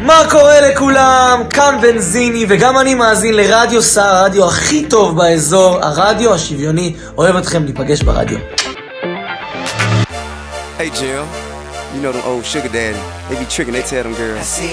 מה קורה לכולם? כאן בנזיני, וגם אני מאזין לרדיו סער, הרדיו הכי טוב באזור, הרדיו השוויוני. אוהב אתכם, ניפגש ברדיו. Hey Jim, you know them old sugar daddy, they be tricking, they tell them girls